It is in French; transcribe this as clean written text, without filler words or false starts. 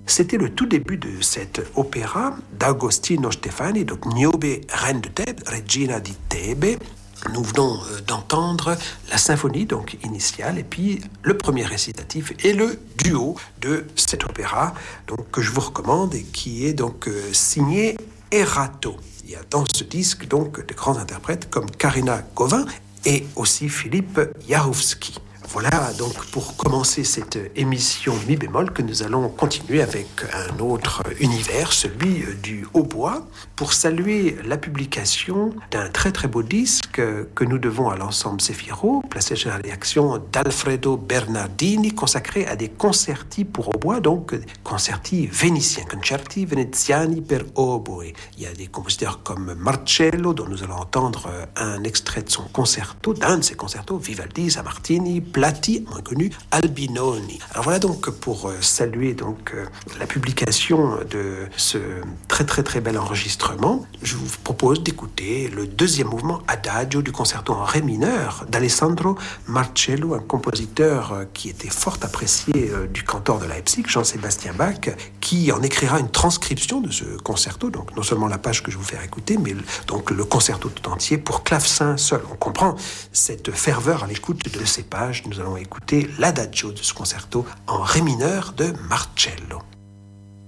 C'était le tout début de cet opéra d'Agostino Stefani, donc Niobe, reine de Thèbes, Regina di Tebe. Nous venons d'entendre la symphonie donc initiale et puis le premier récitatif et le duo de cet opéra donc que je vous recommande et qui est donc signé Erato. Il y a dans ce disque donc de grands interprètes comme Karina Gauvin et aussi Philippe Jaroussky. Voilà donc pour commencer cette émission mi bémol que nous allons continuer avec un autre univers, celui du hautbois, pour saluer la publication d'un très très beau disque que nous devons à l'ensemble Zefiro, placé chez la réaction d'Alfredo Bernardini, consacré à des concerti pour hautbois, donc concerti vénitiens, concerti veneziani per oboe. Il y a des compositeurs comme Marcello, dont nous allons entendre un extrait de son concerto, d'un de ses concertos, Vivaldi, Sammartini, Platti, moins connu, Albinoni. Alors voilà donc pour saluer donc la publication de ce très très très bel enregistrement. Je vous propose d'écouter le deuxième mouvement Adagio du concerto en ré mineur d'Alessandro Marcello, un compositeur qui était fort apprécié du cantor de Leipzig, Jean-Sébastien Bach, qui en écrira une transcription de ce concerto, donc non seulement la page que je vais vous faire écouter, mais donc le concerto tout entier pour clavecin seul. On comprend cette ferveur à l'écoute de ces pages. Nous allons écouter l'Adagio de ce concerto en ré mineur de Marcello.